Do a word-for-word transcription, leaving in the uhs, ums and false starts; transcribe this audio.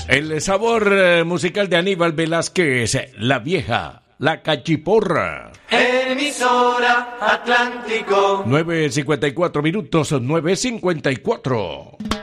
El sabor eh, musical de Aníbal Velázquez, La Vieja, La Cachiporra. Emisora Atlántico. nueve cincuenta y cuatro minutos, nueve cincuenta y cuatro.